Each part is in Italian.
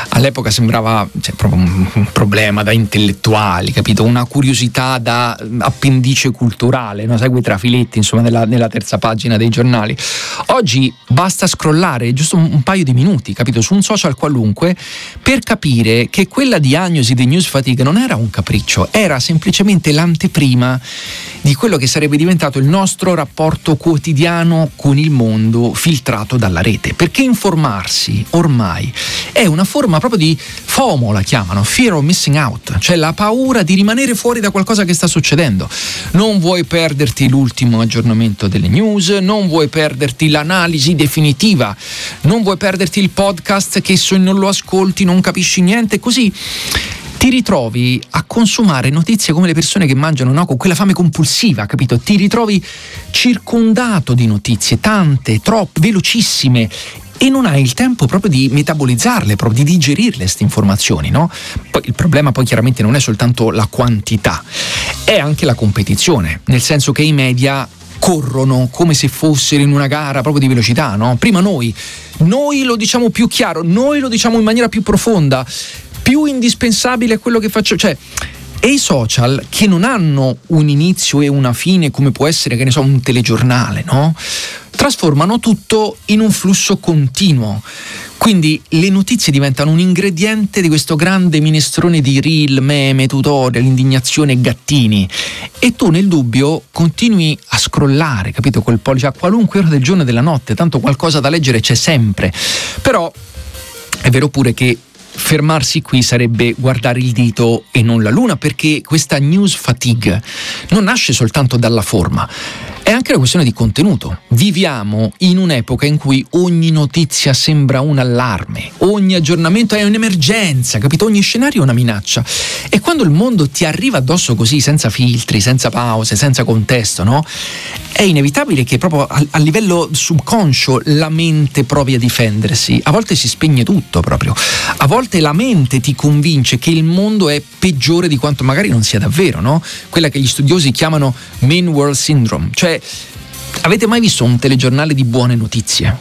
all'epoca sembrava proprio un problema da intellettuali, capito? Una curiosità da appendice culturale, no? Sai quei trafiletti, insomma, nella terza pagina dei giornali. Oggi basta scrollare giusto un paio di minuti, capito? Su un social qualunque, per capire che quella diagnosi di news fatigue non era un capriccio, era semplicemente l'anteprima di quello che sarebbe diventato il nostro rapporto quotidiano con il mondo filtrato dalla rete. Perché informarsi ormai è una forma proprio di FOMO, la chiamano, fear of missing out, cioè la paura di rimanere fuori da qualcosa che sta succedendo. Non vuoi perderti l'ultimo aggiornamento delle news, non vuoi perderti l'analisi definitiva, non vuoi perderti il podcast che se non lo ascolti non capisci niente, così ti ritrovi a consumare notizie come le persone che mangiano, no? Con quella fame compulsiva, capito? Ti ritrovi circondato di notizie, tante, troppe, velocissime, e non hai il tempo proprio di metabolizzarle, proprio di digerirle queste informazioni, no? Poi il problema poi chiaramente non è soltanto la quantità, è anche la competizione, nel senso che i media corrono come se fossero in una gara proprio di velocità, no? Prima noi lo diciamo più chiaro, noi lo diciamo in maniera più profonda, più indispensabile è quello che faccio, cioè, e i social, che non hanno un inizio e una fine come può essere, che ne so, un telegiornale, no? Trasformano tutto in un flusso continuo. Quindi le notizie diventano un ingrediente di questo grande minestrone di reel, meme, tutorial, indignazione e gattini. E tu nel dubbio continui a scrollare, capito? Col pollice a qualunque ora del giorno e della notte, tanto qualcosa da leggere c'è sempre. Però è vero pure che fermarsi qui sarebbe guardare il dito e non la luna, perché questa news fatigue non nasce soltanto dalla forma, è anche una questione di contenuto. Viviamo in un'epoca in cui ogni notizia sembra un allarme, ogni aggiornamento è un'emergenza, capito? Ogni scenario è una minaccia, e quando il mondo ti arriva addosso così, senza filtri, senza pause, senza contesto, no? È inevitabile che proprio a livello subconscio la mente provi a difendersi. A volte si spegne tutto proprio, a volte la mente ti convince che il mondo è peggiore di quanto magari non sia davvero, no? Quella che gli studiosi chiamano Mean World Syndrome. Cioè, avete mai visto un telegiornale di buone notizie?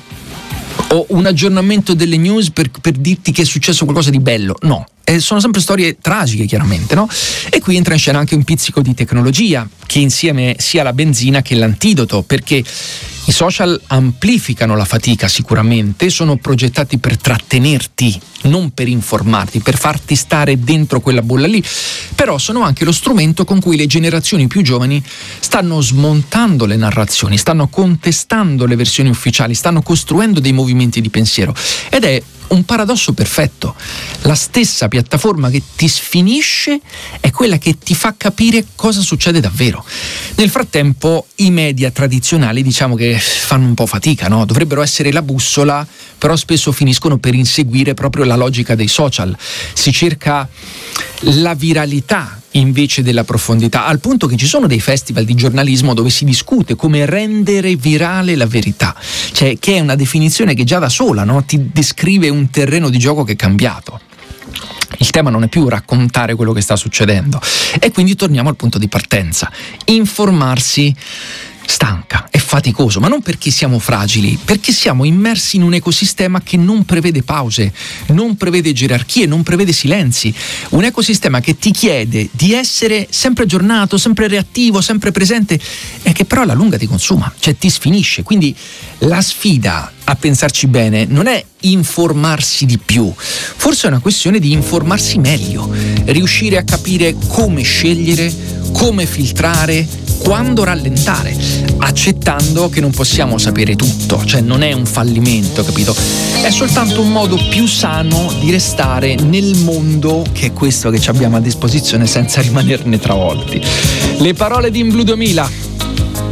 O un aggiornamento delle news per dirti che è successo qualcosa di bello? No. Sono sempre storie tragiche, chiaramente, no? E qui entra in scena anche un pizzico di tecnologia, che insieme sia la benzina che l'antidoto, perché i social amplificano la fatica sicuramente, sono progettati per trattenerti, non per informarti, per farti stare dentro quella bolla lì, però sono anche lo strumento con cui le generazioni più giovani stanno smontando le narrazioni, stanno contestando le versioni ufficiali, stanno costruendo dei movimenti di pensiero, ed è un paradosso perfetto. La stessa piattaforma che ti sfinisce è quella che ti fa capire cosa succede davvero. Nel frattempo i media tradizionali, diciamo che fanno un po' fatica, no? Dovrebbero essere la bussola, però spesso finiscono per inseguire proprio la logica dei social. Si cerca la viralità invece della profondità, al punto che ci sono dei festival di giornalismo dove si discute come rendere virale la verità, cioè che è una definizione che già da sola, no, ti descrive un terreno di gioco che è cambiato. Il tema non è più raccontare quello che sta succedendo, e quindi torniamo al punto di partenza. Informarsi stanca, è faticoso, ma non perché siamo fragili, perché siamo immersi in un ecosistema che non prevede pause, non prevede gerarchie, non prevede silenzi, un ecosistema che ti chiede di essere sempre aggiornato, sempre reattivo, sempre presente, e che però alla lunga ti consuma, cioè ti sfinisce. Quindi la sfida, a pensarci bene, non è informarsi di più, forse è una questione di informarsi meglio, riuscire a capire come scegliere, come filtrare, quando rallentare, accettando che non possiamo sapere tutto, cioè non è un fallimento, capito? È soltanto un modo più sano di restare nel mondo, che è questo che ci abbiamo a disposizione, senza rimanerne travolti. Le parole di In Blue 2000,